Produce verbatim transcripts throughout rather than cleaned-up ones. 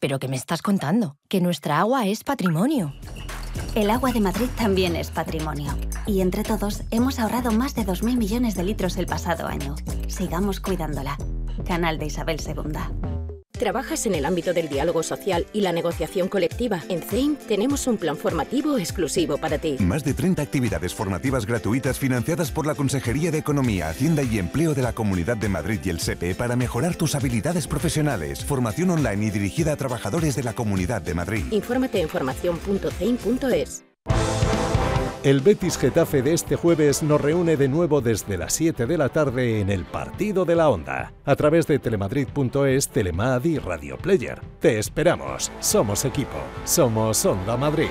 ¿Pero qué me estás contando? Que nuestra agua es patrimonio. El agua de Madrid también es patrimonio. Y entre todos hemos ahorrado más de dos mil millones de litros el pasado año. Sigamos cuidándola. Canal de Isabel segunda. ¿Trabajas en el ámbito del diálogo social y la negociación colectiva? En C E I M tenemos un plan formativo exclusivo para ti. Más de treinta actividades formativas gratuitas financiadas por la Consejería de Economía, Hacienda y Empleo de la Comunidad de Madrid y el S E P E para mejorar tus habilidades profesionales. Formación online y dirigida a trabajadores de la Comunidad de Madrid. Infórmate en formación punto c e i m punto e s. El Betis Getafe de este jueves nos reúne de nuevo desde las siete de la tarde en el Partido de la Onda, a través de telemadrid punto es, Telemad y Radio Player. Te esperamos. Somos equipo. Somos Onda Madrid.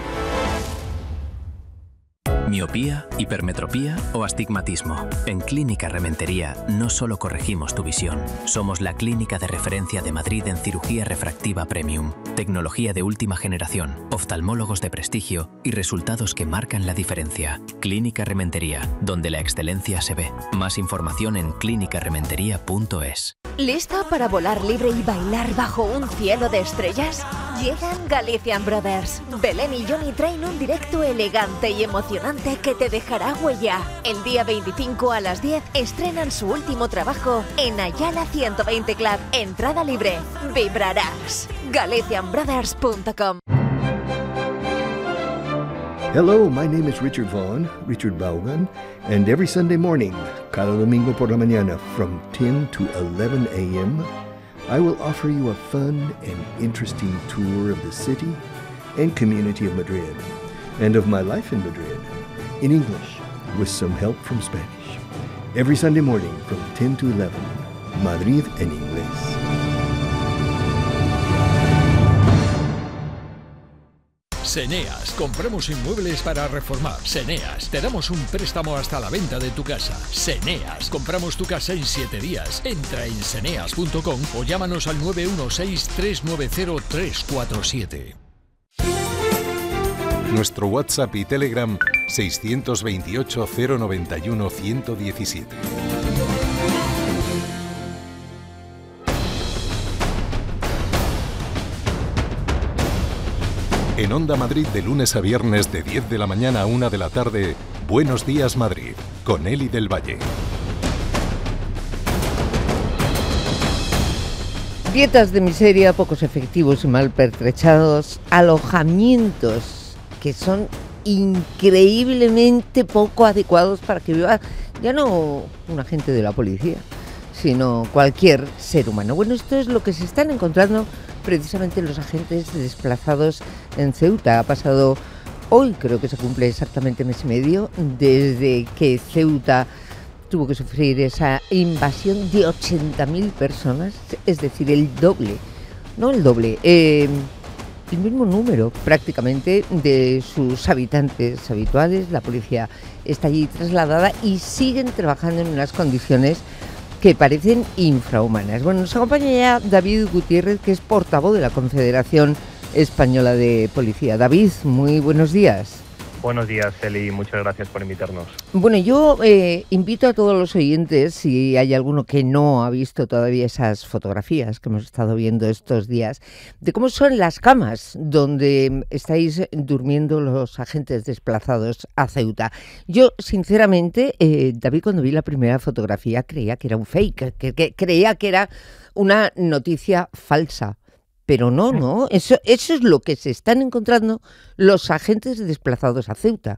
Miopía, hipermetropía o astigmatismo. En Clínica Rementería no solo corregimos tu visión, somos la clínica de referencia de Madrid en cirugía refractiva premium, tecnología de última generación, oftalmólogos de prestigio y resultados que marcan la diferencia. Clínica Rementería, donde la excelencia se ve. Más información en clínica rementería punto es. ¿Lista para volar libre y bailar bajo un cielo de estrellas? Llegan Galician Brothers. Belén y Johnny traen un directo elegante y emocionante que te dejará huella. El día veinticinco a las diez estrenan su último trabajo en Ayala ciento veinte Club. Entrada libre. Vibrarás. galician brothers punto com. Hello, my name is Richard Vaughn, Richard Vaughan, and every Sunday morning, cada domingo por la mañana, from ten to eleven a m, I will offer you a fun and interesting tour of the city and community of Madrid, and of my life in Madrid, in English, with some help from Spanish. Every Sunday morning, from ten to eleven, Madrid en inglés. Seneas, compramos inmuebles para reformar. Seneas, te damos un préstamo hasta la venta de tu casa. Seneas, compramos tu casa en siete días. Entra en seneas punto com o llámanos al nueve uno seis, tres nueve cero, tres cuatro siete. Nuestro WhatsApp y Telegram seiscientos veintiocho, cero noventa y uno, ciento diecisiete. En Onda Madrid de lunes a viernes de diez de la mañana a una de la tarde, Buenos Días Madrid, con Eli del Valle. Dietas de miseria, pocos efectivos y mal pertrechados, alojamientos que son increíblemente poco adecuados para que viva ya no un agente de la policía, sino cualquier ser humano. Bueno, esto es lo que se están encontrando precisamente los agentes desplazados en Ceuta. Ha pasado hoy, creo que se cumple exactamente mes y medio, desde que Ceuta tuvo que sufrir esa invasión de ochenta mil personas, es decir, el doble, no el doble, eh, el mismo número prácticamente de sus habitantes habituales. La policía está allí trasladada y siguen trabajando en unas condiciones que parecen infrahumanas. Bueno, nos acompaña ya David Gutiérrez, que es portavoz de la Confederación Española de Policía. David, muy buenos días. Buenos días, Eli, muchas gracias por invitarnos. Bueno, yo eh, invito a todos los oyentes, si hay alguno que no ha visto todavía esas fotografías que hemos estado viendo estos días, de cómo son las camas donde estáis durmiendo los agentes desplazados a Ceuta. Yo, sinceramente, eh, David, cuando vi la primera fotografía creía que era un fake, que, que creía que era una noticia falsa. Pero no, no, eso, eso es lo que se están encontrando los agentes desplazados a Ceuta.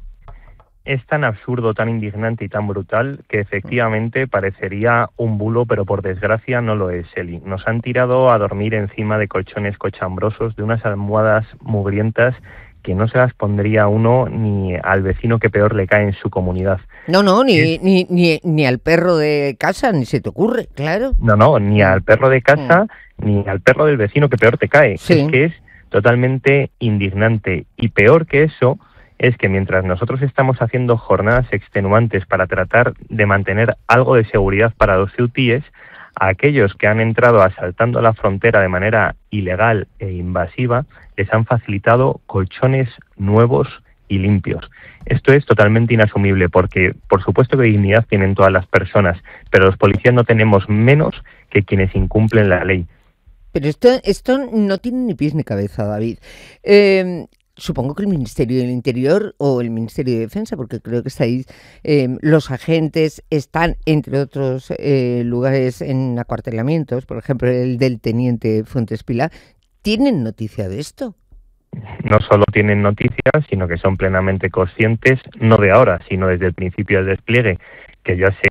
Es tan absurdo, tan indignante y tan brutal que efectivamente parecería un bulo, pero por desgracia no lo es, Eli. Nos han tirado a dormir encima de colchones cochambrosos, de unas almohadas mugrientas que no se las pondría uno ni al vecino que peor le cae en su comunidad. No, no, ni, ni, ni, ni al perro de casa, ni se te ocurre, claro. No, no, ni al perro de casa, mm. ni al perro del vecino que peor te cae. Sí. Es que es totalmente indignante. Y peor que eso es que mientras nosotros estamos haciendo jornadas extenuantes para tratar de mantener algo de seguridad para los ceutíes, a aquellos que han entrado asaltando la frontera de manera ilegal e invasiva, les han facilitado colchones nuevos y limpios. Esto es totalmente inasumible porque, por supuesto que dignidad tienen todas las personas, pero los policías no tenemos menos que quienes incumplen la ley. Pero esto, esto no tiene ni pies ni cabeza, David. Eh, Supongo que el Ministerio del Interior o el Ministerio de Defensa, porque creo que estáis, eh, los agentes están, entre otros eh, lugares, en acuartelamientos, por ejemplo, el del teniente Fuentes Pilar, ¿tienen noticia de esto? No solo tienen noticias, sino que son plenamente conscientes, no de ahora, sino desde el principio del despliegue, que ya se...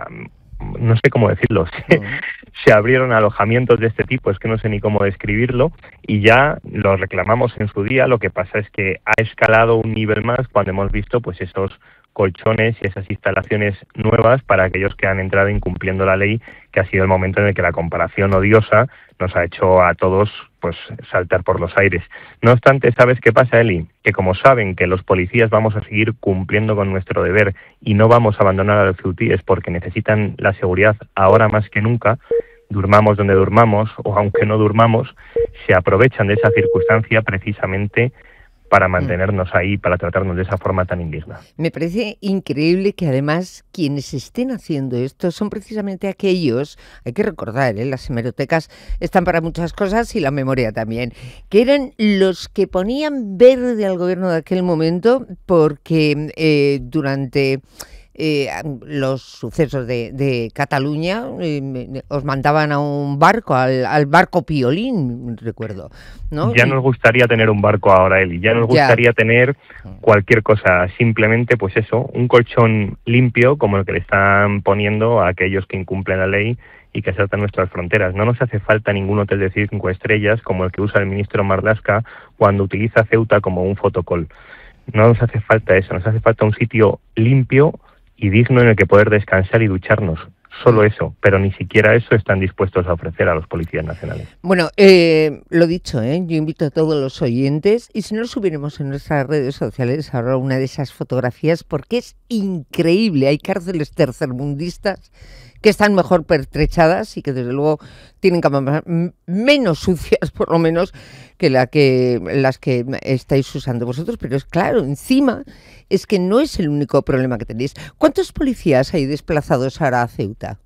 no sé cómo decirlo, se, se abrieron alojamientos de este tipo, es que no sé ni cómo describirlo, y ya lo reclamamos en su día. Lo que pasa es que ha escalado un nivel más cuando hemos visto pues esos colchones y esas instalaciones nuevas para aquellos que han entrado incumpliendo la ley, que ha sido el momento en el que la comparación odiosa nos ha hecho a todos pues saltar por los aires. No obstante, ¿sabes qué pasa, Eli? Que como saben que los policías vamos a seguir cumpliendo con nuestro deber y no vamos a abandonar a los ceutíes porque necesitan la seguridad ahora más que nunca, durmamos donde durmamos o aunque no durmamos, se aprovechan de esa circunstancia precisamente para mantenernos ahí, para tratarnos de esa forma tan indigna. Me parece increíble que además quienes estén haciendo esto son precisamente aquellos, hay que recordar, ¿eh? Las hemerotecas están para muchas cosas y la memoria también, que eran los que ponían verde al gobierno de aquel momento porque eh, durante... Eh, los sucesos de, de Cataluña, eh, os mandaban a un barco, al, al barco Piolín, recuerdo, ¿no? Ya nos gustaría tener un barco ahora, Eli, ya nos gustaría ya. tener cualquier cosa, simplemente pues eso, un colchón limpio como el que le están poniendo a aquellos que incumplen la ley y que asaltan nuestras fronteras. No nos hace falta ningún hotel de cinco estrellas como el que usa el ministro Marlaska cuando utiliza Ceuta como un fotocall. No nos hace falta eso, nos hace falta un sitio limpio y digno en el que poder descansar y ducharnos. Solo eso, pero ni siquiera eso están dispuestos a ofrecer a los policías nacionales. Bueno, eh, lo dicho, ¿eh? Yo invito a todos los oyentes, y si no subiremos en nuestras redes sociales ahora una de esas fotografías, porque es increíble. Hay cárceles tercermundistas que están mejor pertrechadas y que desde luego tienen camas menos sucias, por lo menos, que, la que las que estáis usando vosotros. Pero es claro, encima es que no es el único problema que tenéis. ¿Cuántos policías hay desplazados ahora a Ceuta?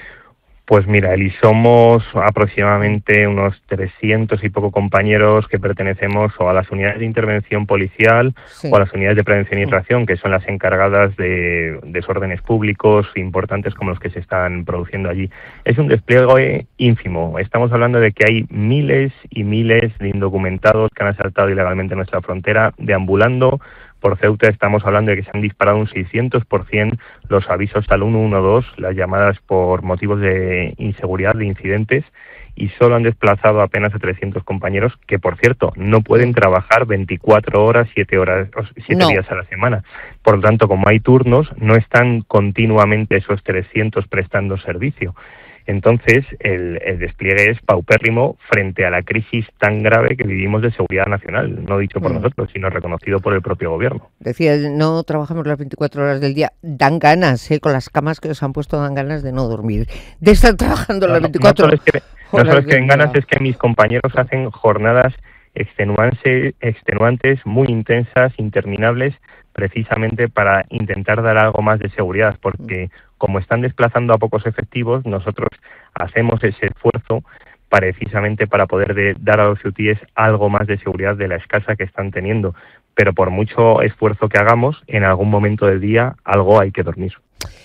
Pues mira, Eli, somos aproximadamente unos trescientos y poco compañeros que pertenecemos o a las unidades de intervención policial sí. o a las unidades de prevención y reacción, que son las encargadas de desórdenes públicos importantes como los que se están produciendo allí. Es un despliegue ínfimo. Estamos hablando de que hay miles y miles de indocumentados que han asaltado ilegalmente nuestra frontera, deambulando por Ceuta. Estamos hablando de que se han disparado un seiscientos por ciento los avisos al uno uno dos, las llamadas por motivos de inseguridad, de incidentes, y solo han desplazado apenas a trescientos compañeros que, por cierto, no pueden trabajar veinticuatro horas, siete horas, siete no. días a la semana. Por lo tanto, como hay turnos, no están continuamente esos trescientos prestando servicio. Entonces, el, el despliegue es paupérrimo frente a la crisis tan grave que vivimos de seguridad nacional, no dicho por mm. nosotros, sino reconocido por el propio gobierno. Decía, no trabajamos las veinticuatro horas del día. Dan ganas, ¿eh? Con las camas que os han puesto, dan ganas de no dormir, de estar trabajando no, las veinticuatro horas. No solo es que, no solo es que den ganas, es que mis compañeros hacen jornadas extenuantes, extenuantes, muy intensas, interminables, precisamente para intentar dar algo más de seguridad, porque como están desplazando a pocos efectivos, nosotros hacemos ese esfuerzo precisamente para poder de, dar a los ceutíes algo más de seguridad de la escasa que están teniendo. Pero por mucho esfuerzo que hagamos, en algún momento del día algo hay que dormir.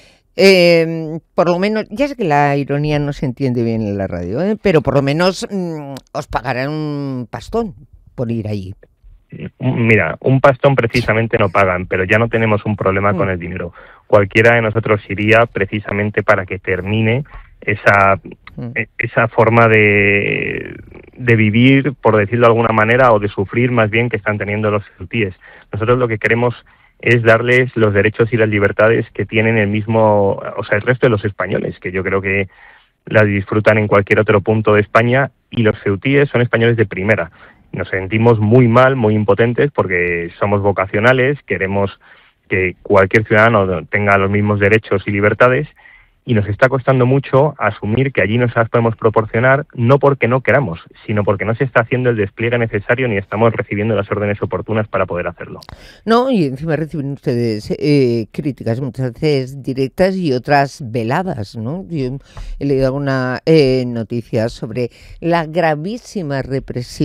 Eh, por lo menos, ya sé que la ironía no se entiende bien en la radio, ¿eh? Pero por lo menos mmm, os pagarán un pastón por ir allí. Mira, un pastón precisamente no pagan, pero ya no tenemos un problema mm. con el dinero. Cualquiera de nosotros iría precisamente para que termine esa, mm. esa forma de, de vivir, por decirlo de alguna manera, o de sufrir más bien que están teniendo los ceutíes. Nosotros lo que queremos es darles los derechos y las libertades que tienen el mismo, o sea, el resto de los españoles, que yo creo que las disfrutan en cualquier otro punto de España, y los ceutíes son españoles de primera. Nos sentimos muy mal, muy impotentes, porque somos vocacionales, queremos que cualquier ciudadano tenga los mismos derechos y libertades, y nos está costando mucho asumir que allí nos las podemos proporcionar, no porque no queramos, sino porque no se está haciendo el despliegue necesario ni estamos recibiendo las órdenes oportunas para poder hacerlo. No, y encima reciben ustedes eh, críticas muchas veces directas y otras veladas, ¿no? Yo he leído alguna eh, noticia sobre la gravísima represión